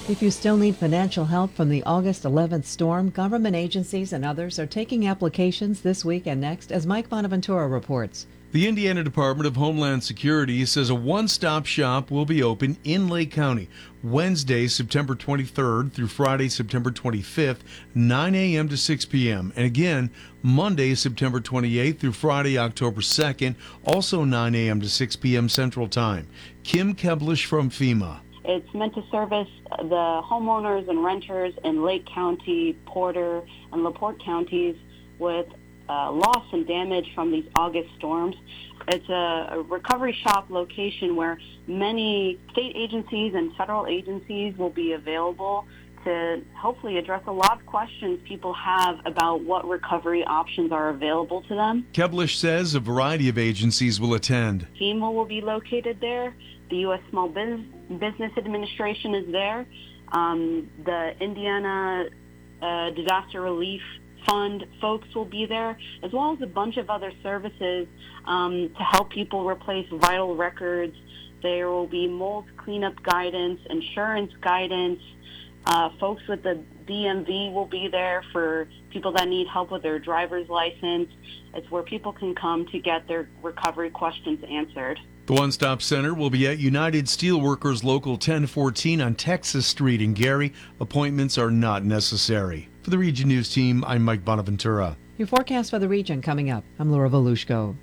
If you still need financial help from the August 11th storm, government agencies and others are taking applications this week and next, as Mike Bonaventura reports. The Indiana Department of Homeland Security says a one-stop shop will be open in Lake County Wednesday, September 23rd through Friday, September 25th, 9 a.m. to 6 p.m. And again, Monday, September 28th through Friday, October 2nd, also 9 a.m. to 6 p.m. Central Time. Kim Keblish from FEMA. It's meant to service the homeowners and renters in Lake County, Porter, and LaPorte counties with loss and damage from these August storms. It's a recovery shop location where many state agencies and federal agencies will be available to hopefully address a lot of questions people have about what recovery options are available to them. Keblish says a variety of agencies will attend. FEMA will be located there. The U.S. Small Business Administration is there. The Indiana Disaster Relief Fund folks will be there, as well as a bunch of other services to help people replace vital records. There will be mold cleanup guidance, insurance guidance. Folks with the DMV will be there for people that need help with their driver's license. It's where people can come to get their recovery questions answered. The one-stop center will be at United Steelworkers Local 1014 on Texas Street in Gary. Appointments are not necessary. For the Region News team, I'm Mike Bonaventura. Your forecast for the region coming up. I'm Laura Volushko.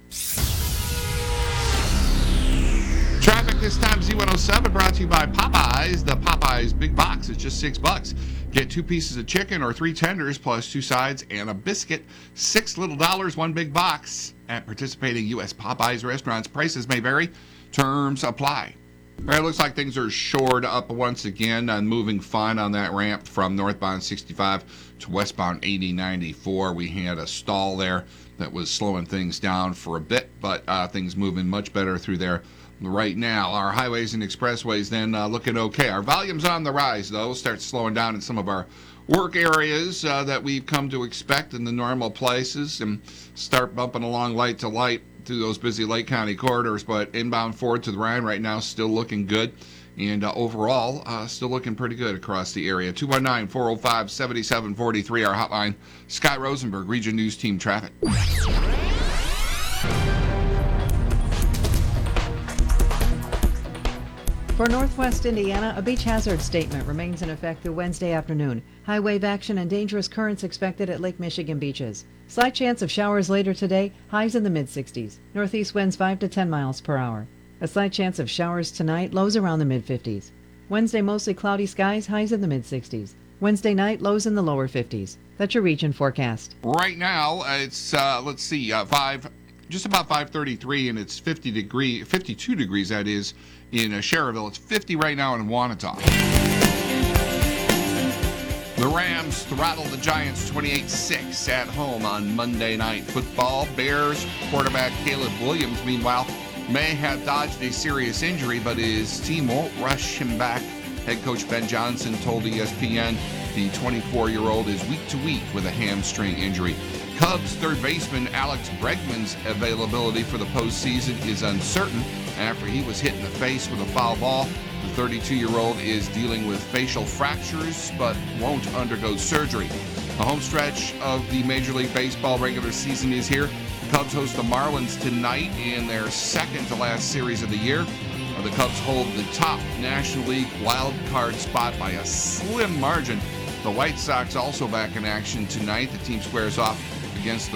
Traffic this time, Z107, brought to you by Popeyes. The Popeyes Big Box is just $6. Get 2 pieces of chicken or 3 tenders plus 2 sides and a biscuit. $6 little dollars, 1 big box. At participating U.S. Popeyes restaurants, prices may vary. Terms apply. All right, looks like things are shored up once again and moving fine on that ramp from northbound 65 to westbound 8094. We had a stall there that was slowing things down for a bit, but things moving much better through there right now. Our highways and expressways then looking okay. Our volume's on the rise, though. Start slowing down in some of our work areas that we've come to expect in the normal places and start bumping along light to light through those busy Lake County corridors. But inbound forward to the Rhine right now still looking good. And overall, still looking pretty good across the area. 219-405-7743, our hotline. Scott Rosenberg, Region News Team Traffic. For Northwest Indiana, a beach hazard statement remains in effect through Wednesday afternoon. High wave action and dangerous currents expected at Lake Michigan beaches. Slight chance of showers later today, highs in the mid-60s. Northeast winds 5 to 10 miles per hour. A slight chance of showers tonight, lows around the mid-50s. Wednesday, mostly cloudy skies, highs in the mid-60s. Wednesday night, lows in the lower 50s. That's your region forecast. Right now, it's, just about 5:33, and it's 52 degrees, that is, in Schererville. It's 50 right now in Wanata. The Rams throttled the Giants 28-6 at home on Monday Night Football. Bears quarterback Caleb Williams, meanwhile, may have dodged a serious injury, but his team won't rush him back. Head coach Ben Johnson told ESPN the 24-year-old is week to week with a hamstring injury. Cubs third baseman Alex Bregman's availability for the postseason is uncertain after he was hit in the face with a foul ball. The 32-year-old is dealing with facial fractures but won't undergo surgery. The home stretch of the Major League Baseball regular season is here. The Cubs host the Marlins tonight in their second to last series of the year. The Cubs hold the top National League wild card spot by a slim margin. The White Sox also back in action tonight. The team squares off against the